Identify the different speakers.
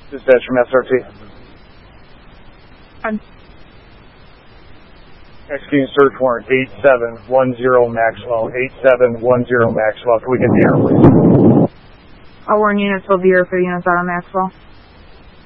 Speaker 1: Dispatch from SRT.
Speaker 2: I'm
Speaker 1: Executing search warrant 8710 Maxwell. 8710 Maxwell. Can we get the air, please?
Speaker 2: All warrant units will be here for units out on Maxwell.